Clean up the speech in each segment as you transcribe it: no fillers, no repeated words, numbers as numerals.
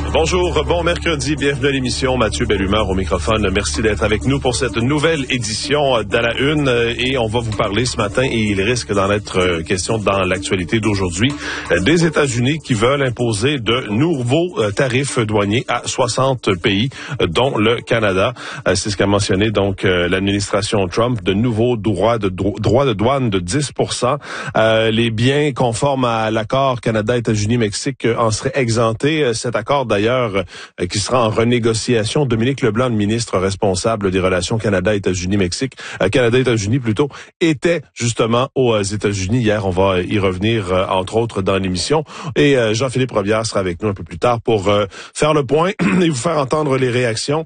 Bonjour, bon mercredi, bienvenue à l'émission. Mathieu Bellumeur au microphone. Merci d'être avec nous pour cette nouvelle édition d'À la Une. Et on va vous parler ce matin, et il risque d'en être question dans l'actualité d'aujourd'hui, des États-Unis qui veulent imposer de nouveaux tarifs douaniers à 60 pays, dont le Canada. C'est ce qu'a mentionné donc l'administration Trump, de nouveaux droits de douane de 10%. Les biens conformes à l'accord Canada-États-Unis-Mexique en seraient exemptés. Cet accord d'ailleurs qui sera en renégociation. Dominique Leblanc, le ministre responsable des relations Canada-États-Unis-Mexique, Canada-États-Unis plutôt, était justement aux États-Unis hier. On va y revenir entre autres dans l'émission. Et Jean-Philippe Robillard sera avec nous un peu plus tard pour faire le point et vous faire entendre les réactions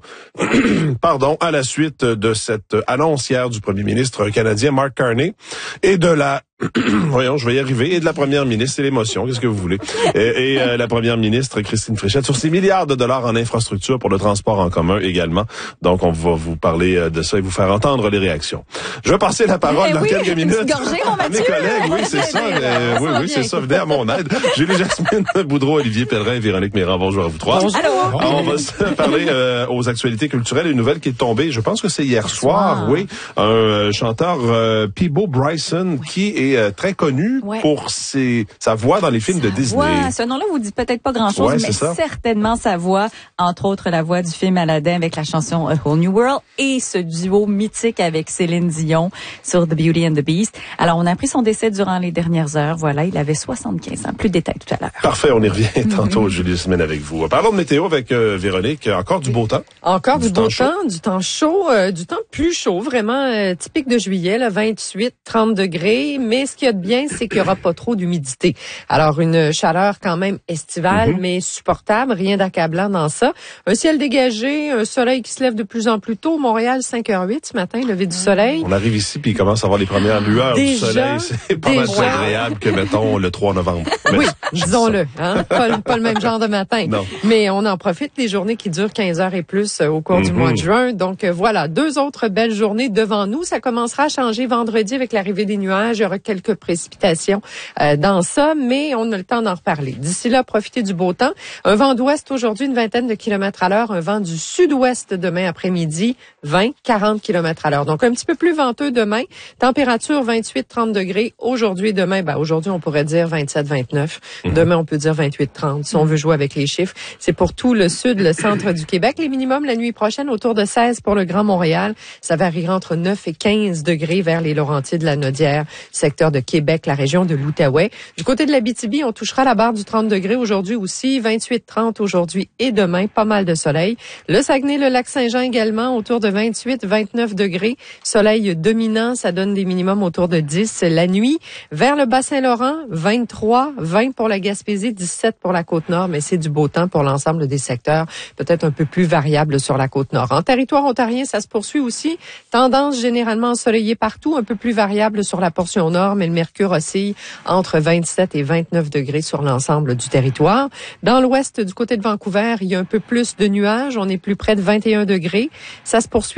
à la suite de cette annonce hier du premier ministre canadien Mark Carney et de la voyons, je vais y arriver. Et de la première ministre, c'est l'émotion, qu'est-ce que vous voulez. Et la première ministre, Christine Fréchette, sur 6 milliards de dollars en infrastructure pour le transport en commun également. Donc, on va vous parler de ça et vous faire entendre les réactions. Je vais passer la parole dans quelques minutes à mes collègues. Oui, c'est ça. Oui, c'est ça. Venez à mon aide. Julie Jasmine Boudreau, Olivier Pellerin et Véronique Méran. Bonjour à vous trois. Bonjour. Alors, on va se parler aux actualités culturelles. Une nouvelle qui est tombée, je pense que c'est hier soir, oui. Un chanteur, Peabo Bryson, qui est très connu pour sa voix dans les films de Disney. Ce nom-là vous dit peut-être pas grand-chose, mais certainement sa voix, entre autres la voix du film Aladdin avec la chanson A Whole New World et ce duo mythique avec Céline Dion sur The Beauty and the Beast. Alors, on a appris son décès durant les dernières heures. Voilà, il avait 75 ans. Plus de détails tout à l'heure. Parfait, on y revient tantôt, Julie, semaine avec vous. Parlons de météo avec Véronique. Encore du beau temps. Encore du beau temps, du temps chaud, du temps plus chaud, vraiment typique de juillet, là, 28, 30 degrés. Mais ce qu'il y a de bien, c'est qu'il n'y aura pas trop d'humidité. Alors, une chaleur quand même estivale, mais supportable, rien d'accablant dans ça. Un ciel dégagé, un soleil qui se lève de plus en plus tôt. Montréal, 5h08 ce matin, lever du soleil. On arrive ici, puis il commence à avoir les premières lueurs du soleil. C'est pas mal plus agréable que, mettons, le 3 novembre. Oui, disons-le. Hein? Pas le même genre de matin. Non. Mais on en profite des journées qui durent 15 heures et plus au cours du mois de juin. Donc, voilà, 2 autres belles journées devant nous. Ça commencera à changer vendredi avec l'arrivée des nuages. Il y aura quelques précipitations dans ça, mais on a le temps d'en reparler. D'ici là, profitez du beau temps. Un vent d'ouest aujourd'hui, une vingtaine de kilomètres à l'heure. Un vent du sud-ouest demain après-midi, 20-40 kilomètres à l'heure. Donc, un petit peu plus venteux demain. Température 28-30 degrés. Aujourd'hui et demain, aujourd'hui, on pourrait dire 27-29. Demain, on peut dire 28-30. Si on veut jouer avec les chiffres, c'est pour tout le sud, le centre du Québec. Les minimums la nuit prochaine, autour de 16 pour le Grand Montréal. Ça variera entre 9 et 15 degrés vers les Laurentides, la Naudière, secteur de Québec, la région de l'Outaouais. Du côté de l'Abitibi, on touchera la barre du 30 degrés aujourd'hui aussi, 28-30 aujourd'hui et demain, pas mal de soleil. Le Saguenay, le Lac-Saint-Jean également, autour de 28-29 degrés. Soleil dominant, ça donne des minimums autour de 10 la nuit. Vers le Bas-Saint-Laurent, 23, 20 pour la Gaspésie, 17 pour la Côte-Nord, mais c'est du beau temps pour l'ensemble des secteurs, peut-être un peu plus variable sur la Côte-Nord. En territoire ontarien, ça se poursuit aussi. Tendance généralement ensoleillée partout, un peu plus variable sur la portion nord, mais le mercure oscille entre 27 et 29 degrés sur l'ensemble du territoire. Dans l'ouest, du côté de Vancouver, il y a un peu plus de nuages. On est plus près de 21 degrés. Ça se poursuit